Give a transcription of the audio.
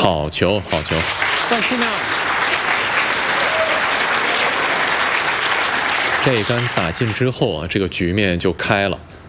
好球，好球！ 断气呢？ 这一杆打进之后啊，这个局面就开了。